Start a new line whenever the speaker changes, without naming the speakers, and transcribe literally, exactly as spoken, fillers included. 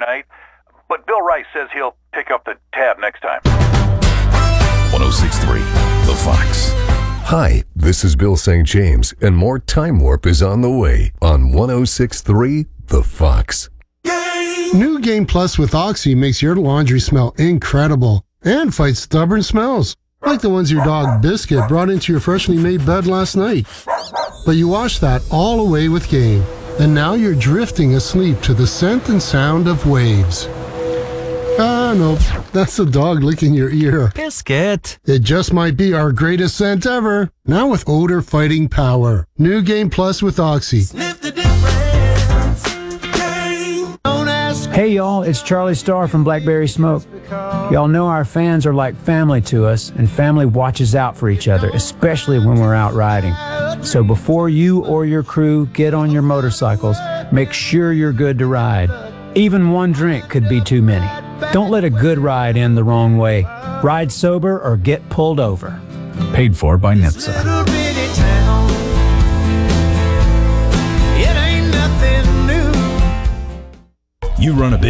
night, but Bill Rice says he'll pick up the tab next time.
one oh six point three The Fox.
Hi, this is Bill Saint James, and more Time Warp is on the way on one oh six point three The Fox.
New Game Plus with Oxy makes your laundry smell incredible and fights stubborn smells, like the ones your dog Biscuit brought into your freshly made bed last night. But you washed that all away with Game, and now you're drifting asleep to the scent and sound of waves. Ah, no, that's the dog licking your ear.
Biscuit.
It just might be our greatest scent ever, now with odor fighting power. New Game Plus with Oxy.
Sniff the difference. Game. Don't ask.
Hey y'all, it's Charlie Starr from Blackberry Smoke. Y'all know our fans are like family to us, and family watches out for each other, especially when we're out riding. So before you or your crew get on your motorcycles, make sure you're good to ride. Even one drink could be too many. Don't let a good ride end the wrong way. Ride sober or get pulled over.
Paid for by N H T S A.
Little bitty town. It ain't nothing new.
You run a